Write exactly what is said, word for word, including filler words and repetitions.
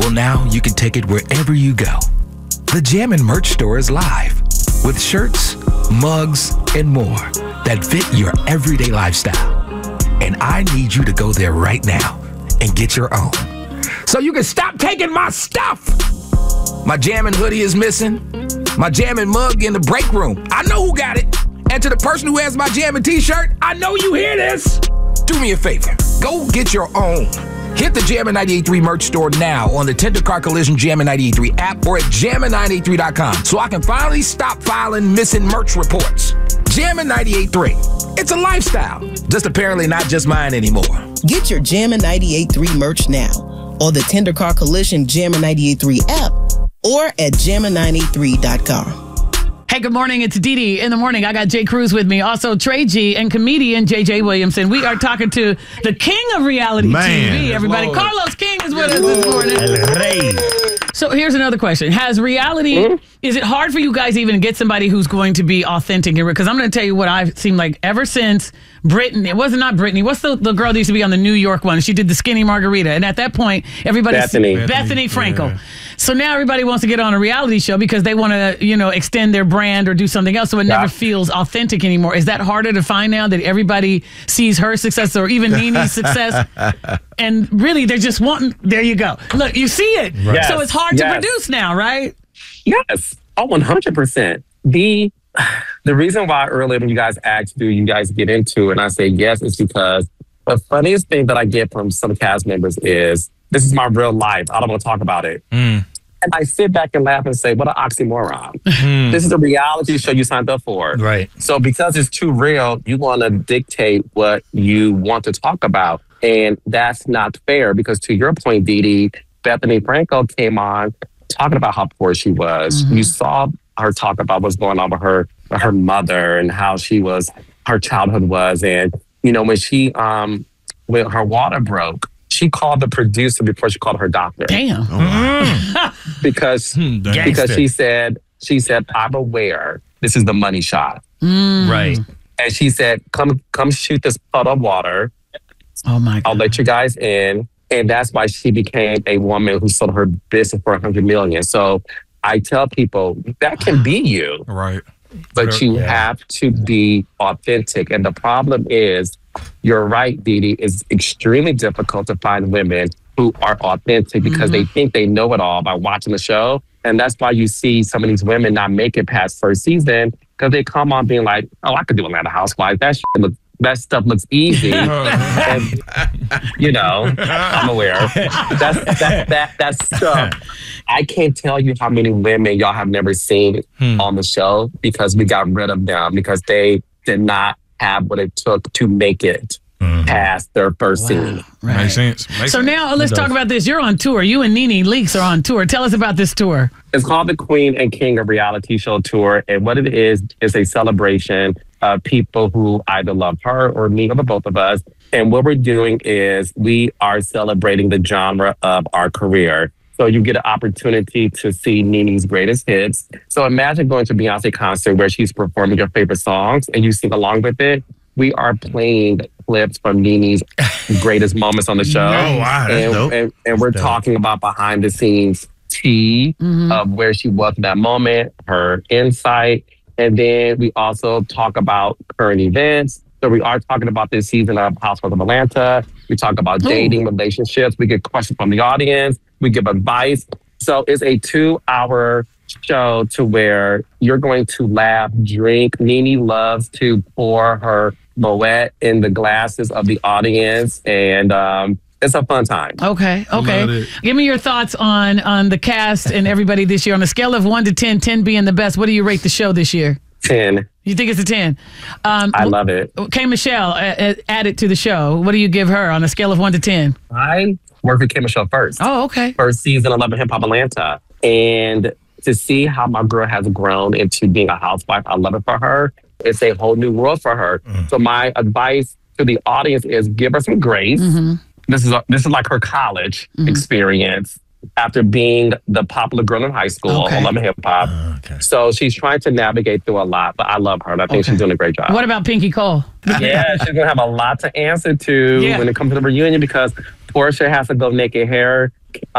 Well, now you can take it wherever you go. The Jammin' merch store is live with shirts, mugs, and more that fit your everyday lifestyle. And I need you to go there right now and get your own, so you can stop taking my stuff. My Jammin' hoodie is missing. My Jammin' mug in the break room. I know who got it. And to the person who has my Jammin' t-shirt, I know you hear this. Do me a favor. Go get your own. Hit the Jammin' ninety-eight point three merch store now on the Tender Car Collision Jammin' ninety-eight point three app or at jammin nine eight three dot com so I can finally stop filing missing merch reports. Jammin' ninety-eight point three. It's a lifestyle. Just apparently not just mine anymore. Get your Jammin' ninety-eight point three merch now on the Tender Car Collision Jammin' ninety-eight point three app or at jammin nine eight three dot com. Hey, good morning. It's Dee Dee in the morning. I got Jay Cruz with me. Also, Trey G and comedian J J Williamson. We are talking to the king of reality Man, T V, everybody. Lord. Carlos King is with us this morning. El Rey. So here's another question. Has reality, mm-hmm. is it hard for you guys to even get somebody who's going to be authentic? Because I'm going to tell you what I've seen like ever since Brittany. It wasn't not Brittany. What's the, the girl that used to be on the New York one? She did the skinny margarita. And at that point, everybody... Bethany. Bethany, Bethany Frankel. Yeah. So now everybody wants to get on a reality show because they want to, you know, extend their brand or do something else. So it Yeah. never feels authentic anymore. Is that harder to find now that everybody sees her success or even Nene's success? And really, they're just wanting, there you go. Look, you see it. Yes. So it's hard Yes. to produce now, right? Yes. Oh, one hundred percent. The, the reason why earlier when you guys asked, do you guys get into it? And I say yes, is because the funniest thing that I get from some cast members is, this is my real life. I don't want to talk about it. Mm. And I sit back and laugh and say, what an oxymoron. Mm. This is a reality show you signed up for. Right. So because it's too real, you want to dictate what you want to talk about. And that's not fair because to your point, Dee Dee, Bethany Frankel came on talking about how poor she was. Mm-hmm. You saw her talk about what's going on with her, her mother and how she was, her childhood was. And, you know, when she, um, when her water broke, she called the producer before she called her doctor. Damn. Oh, wow. Because, Hmm, because gangster. she said, she said, I'm aware this is the money shot. Mm. Right. And she said, come, come shoot this puddle of water. Oh, my God. I'll let you guys in. And that's why she became a woman who sold her business for one hundred million dollars. So I tell people that can be you, Right. but you Yeah. have to be authentic. And the problem is, you're right, Dee Dee, it's extremely difficult to find women who are authentic because they think they know it all by watching the show. And that's why you see some of these women not make it past first season because they come on being like, oh, I could do Atlanta Housewives. That shit look, that stuff looks easy. And, you know, I'm aware. That's that that that stuff. I can't tell you how many women y'all have never seen Hmm. on the show because we got rid of them because they did not have what it took to make it Mhm. past their first scene. Right. Makes sense. Makes So sense. now let's It talk does. about this. You're on tour. You and Nene Leakes are on tour. Tell us about this tour. It's called the Queen and King of Reality Show Tour. And what it is, is a celebration of people who either love her or me or the both of us. And what we're doing is we are celebrating the genre of our career. So you get an opportunity to see Nene's greatest hits. So imagine going to a Beyonce concert where she's performing your favorite songs and you sing along with it. We are playing clips from Nene's greatest moments on the show. Oh, wow, that's and, dope. and, and we're That's dope. talking about behind the scenes tea Mhm. of where she was in that moment, her insight. And then we also talk about current events. So we are talking about this season of Housewives of Atlanta. We talk about Ooh. dating, relationships. We get questions from the audience. We give advice. So it's a two-hour show to where you're going to laugh, drink. Nene loves to pour her Moet in the glasses of the audience. And um, it's a fun time. Okay, okay. Love it. Give me your thoughts on on the cast and everybody this year. On a scale of one to ten, ten being the best, what do you rate the show this year? ten. You think it's a ten? Um, I love it. K. Michelle uh, uh, added to the show. What do you give her on a scale of one to ten? I worked with Kim Michelle first. Oh, okay. First season of Love and Hip Hop Atlanta. And to see how my girl has grown into being a housewife, I love it for her. It's a whole new world for her. Mm. So my advice to the audience is give her some grace. Mm-hmm. This is a, this is like her college Mhm. experience after being the popular girl in high school Okay. on Love and Hip Hop. Uh, okay. So she's trying to navigate through a lot, but I love her and I think Okay. she's doing a great job. What about Pinky Cole? Yeah, she's gonna have a lot to answer to Yeah. when it comes to the reunion because Portia has to go naked hair.